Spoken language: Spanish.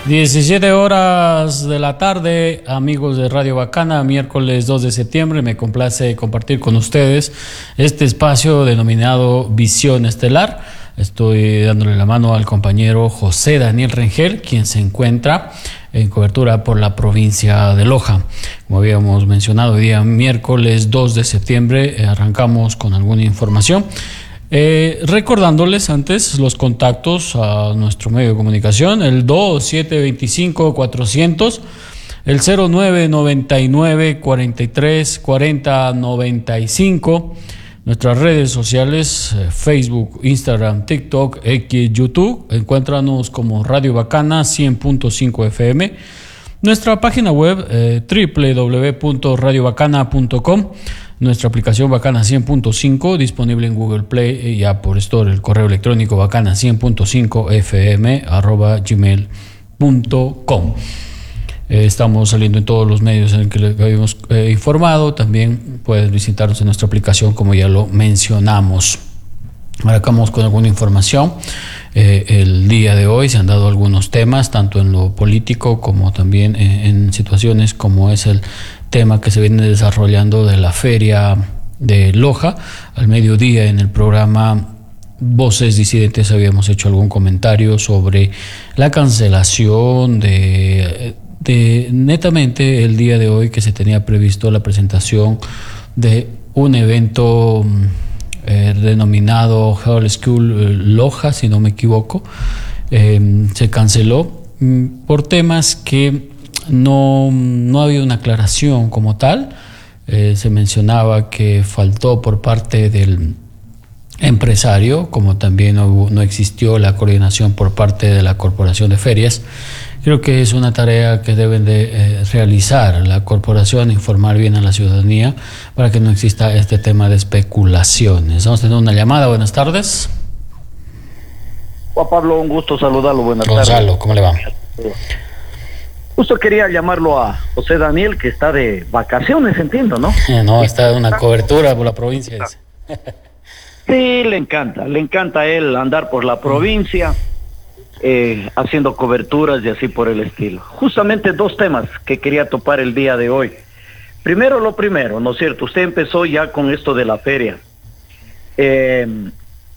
17 horas de la tarde, amigos de Radio Bacana, miércoles 2 de septiembre. Me complace compartir con ustedes este espacio denominado Visión Estelar. Estoy dándole la mano al compañero José Daniel Rengel, quien se encuentra en cobertura por la provincia de Loja. Como habíamos mencionado, hoy día miércoles 2 de septiembre arrancamos con alguna información. Recordándoles antes los contactos a nuestro medio de comunicación, el 2725-400, el 0999-434095, nuestras redes sociales, Facebook, Instagram, TikTok, X, YouTube. Encuéntranos como Radio Bacana 100.5 FM. Nuestra página web www.radiobacana.com. Nuestra aplicación Bacana 100.5 disponible en Google Play y Apple Store. El correo electrónico bacana 100.5fm@gmail.com. Estamos saliendo en todos los medios en que les habíamos informado. También puedes visitarnos en nuestra aplicación, como ya lo mencionamos. Arrancamos con alguna información. El día de hoy se han dado algunos temas, tanto en lo político como también en situaciones como es el tema que se viene desarrollando de la feria de Loja. Al mediodía, en el programa Voces Disidentes, habíamos hecho algún comentario sobre la cancelación de netamente el día de hoy, que se tenía previsto la presentación de un evento denominado Hall School Loja, si no me equivoco. Se canceló por temas que no había una aclaración como tal. Se mencionaba que faltó por parte del empresario, como también no existió la coordinación por parte de la Corporación de Ferias. Creo que es una tarea que deben de realizar la corporación, informar bien a la ciudadanía para que no exista este tema de especulaciones. Vamos a tener una llamada. Buenas tardes. Juan Pablo, un gusto saludarlo. Buenas tardes. Gonzalo, ¿cómo le va? Justo quería llamarlo a José Daniel, que está de vacaciones, entiendo, ¿no? No, está de una cobertura por la provincia. Sí, le encanta a él andar por la provincia, haciendo coberturas y así por el estilo. Justamente dos temas que quería topar el día de hoy. Primero, ¿no es cierto? Usted empezó ya con esto de la feria.